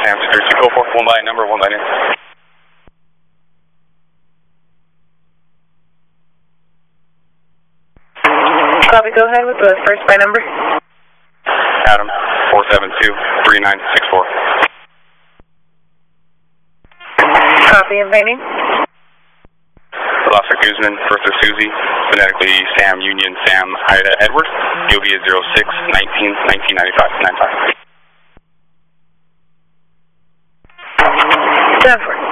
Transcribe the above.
Sam 3244, 1 by number, 1 by name. Copy, go ahead with the first by number. Adam, 472-3964. Copy, and by name. Velasquez Guzman, Bertha Susie, phonetically Sam Union Sam Ida Edward, UOB is 06-19-1995, 95. 10-4.